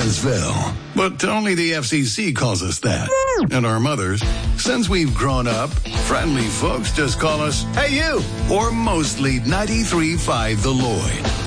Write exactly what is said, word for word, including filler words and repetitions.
Brownsville. But only the F C C calls us that. And our mothers, since we've grown up, friendly folks just call us, "Hey, you," or mostly ninety-three point five The Lloyd.